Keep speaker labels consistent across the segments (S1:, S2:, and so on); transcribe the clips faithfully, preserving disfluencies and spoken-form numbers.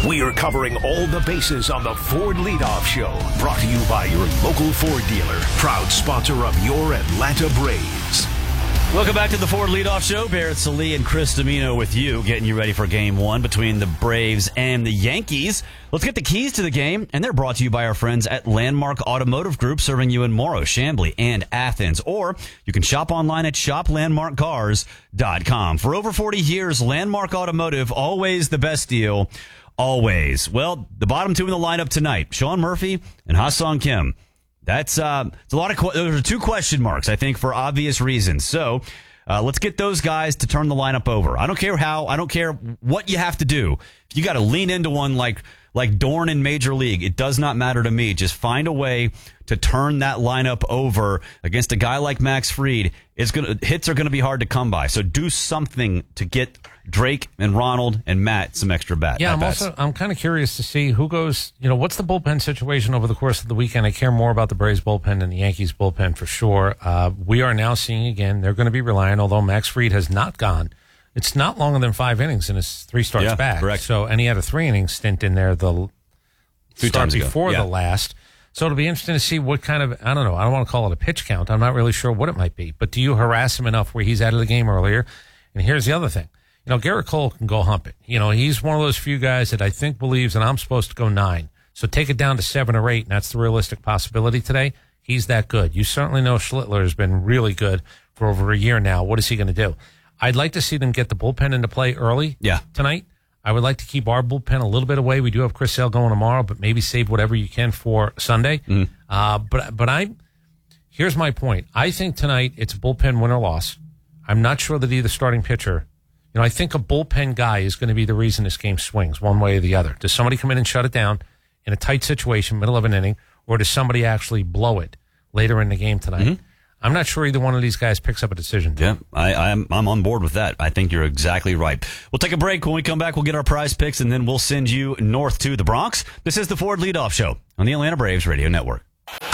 S1: We are covering all the bases on the Ford Leadoff Show. Brought to you by your local Ford dealer. Proud sponsor of your Atlanta Braves.
S2: Welcome back to the Ford Leadoff Show. Barrett Sallee and Chris Domino with you, getting you ready for game one between the Braves and the Yankees. Let's get the keys to the game, and they're brought to you by our friends at Landmark Automotive Group, serving you in Morrow, Chamblee, and Athens. Or you can shop online at shop landmark cars dot com. For over forty years, Landmark Automotive, always the best deal, always. Well, the bottom two in the lineup tonight, Sean Murphy and Ha-Seong Kim. That's uh, it's a lot of. Those are two question marks, I think, for obvious reasons. So uh, let's get those guys to turn the lineup over. I don't care how. I don't care what you have to do. If you got to lean into one like like Dorn in Major League, it does not matter to me. Just find a way to turn that lineup over against a guy like Max Fried. It's gonna hits are gonna be hard to come by. So do something to get Drake and Ronald and Matt some extra bat.
S3: Yeah, I'm
S2: bats.
S3: also I'm kind of curious to see who goes. You know, what's the bullpen situation over the course of the weekend? I care more about the Braves bullpen than the Yankees bullpen for sure. Uh, we are now seeing again they're going to be relying. Although Max Fried has not gone, it's not longer than five innings in his three starts
S2: yeah,
S3: back.
S2: Correct.
S3: So and he had a three inning stint in there the
S2: Two
S3: start
S2: times ago.
S3: before
S2: Yeah.
S3: the last. So it'll be interesting to see what kind of, I don't know, I don't want to call it a pitch count. I'm not really sure what it might be. But do you harass him enough where he's out of the game earlier? And here's the other thing. You know, Garrett Cole can go hump it. You know, he's one of those few guys that I think believes that I'm supposed to go nine. So take it down to seven or eight, and that's the realistic possibility today. He's that good. You certainly know Schlittler has been really good for over a year now. What is he going to do? I'd like to see them get the bullpen into play early
S2: Yeah.
S3: tonight. I would like to keep our bullpen a little bit away. We do have Chris Sale going tomorrow, but maybe save whatever you can for Sunday.
S2: Mm.
S3: Uh, but but I here's my point. I think tonight it's a bullpen win or loss. I'm not sure that either starting pitcher. You know, I think a bullpen guy is going to be the reason this game swings one way or the other. Does somebody come in and shut it down in a tight situation, middle of an inning, or does somebody actually blow it later in the game tonight? Mm-hmm. I'm not sure either one of these guys picks up a decision.
S2: Yeah, I, I'm I'm on board with that. I think you're exactly right. We'll take a break. When we come back, we'll get our prize picks, and then we'll send you north to the Bronx. This is the Ford Leadoff Show on the Atlanta Braves Radio Network.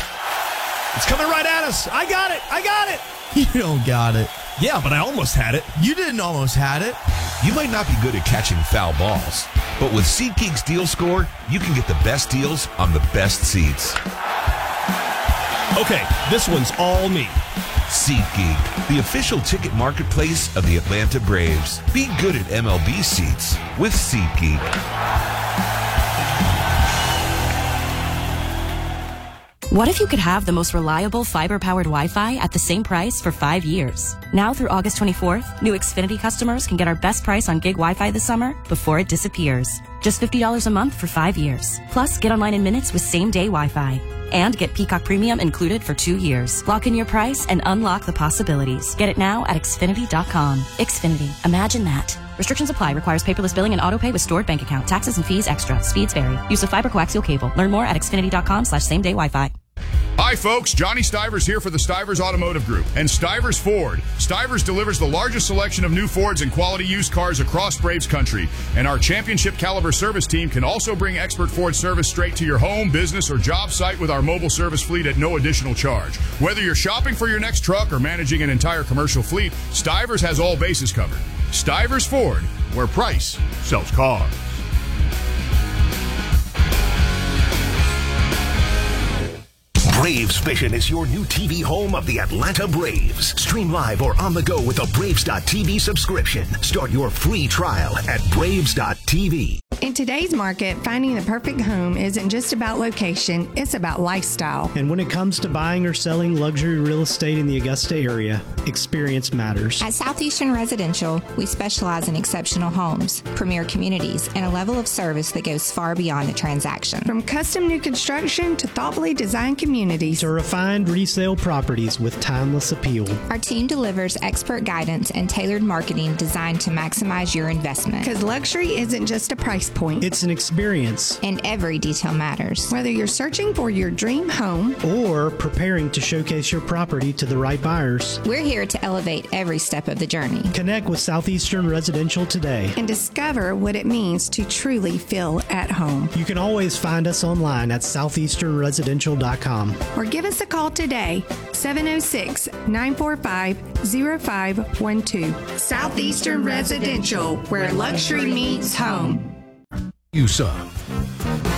S4: It's coming right at us. I got it. I got it.
S5: You don't got it.
S4: Yeah, but I almost had it.
S5: You didn't almost had it.
S6: You might not be good at catching foul balls, but with SeatGeek's Deal Score, you can get the best deals on the best seats.
S4: Okay, this one's all me.
S6: SeatGeek, the official ticket marketplace of the Atlanta Braves. Be good at M L B seats with SeatGeek.
S7: What if you could have the most reliable fiber-powered Wi-Fi at the same price for five years? Now through August twenty-fourth, new Xfinity customers can get our best price on gig Wi-Fi this summer before it disappears. Just fifty dollars a month for five years. Plus, get online in minutes with same-day Wi-Fi. And get Peacock Premium included for two years. Lock in your price and unlock the possibilities. Get it now at Xfinity dot com. Xfinity. Imagine that. Restrictions apply. Requires paperless billing and autopay with stored bank account. Taxes and fees extra. Speeds vary. Use of fiber coaxial cable. Learn more at Xfinity dot com slash same day Wi-Fi.
S8: Hi, folks. Johnny Stivers here for the Stivers Automotive Group and Stivers Ford. Stivers delivers the largest selection of new Fords and quality used cars across Braves country. And our championship caliber service team can also bring expert Ford service straight to your home, business, or job site with our mobile service fleet at no additional charge. Whether you're shopping for your next truck or managing an entire commercial fleet, Stivers has all bases covered. Stivers Ford, where price sells cars.
S1: Braves Vision is your new T V home of the Atlanta Braves. Stream live or on the go with a Braves dot T V subscription. Start your free trial at Braves dot T V.
S9: In today's market, finding the perfect home isn't just about location, it's about lifestyle.
S10: And when it comes to buying or selling luxury real estate in the Augusta area, experience matters.
S11: At Southeastern Residential, we specialize in exceptional homes, premier communities, and a level of service that goes far beyond the transaction.
S9: From custom new construction to thoughtfully designed communities
S10: to refined resale properties with timeless appeal.
S11: Our team delivers expert guidance and tailored marketing designed to maximize your investment.
S9: Because luxury isn't just a price point.
S10: It's an experience.
S11: And every detail matters.
S9: Whether you're searching for your dream home
S10: or preparing to showcase your property to the right buyers,
S11: we're here to elevate every step of the journey.
S10: Connect with Southeastern Residential today
S9: and discover what it means to truly feel at home.
S10: You can always find us online at southeastern residential dot com.
S9: Or give us a call today, seven oh six, nine four five, oh five one two. Southeastern Residential, where luxury meets home.
S12: you some.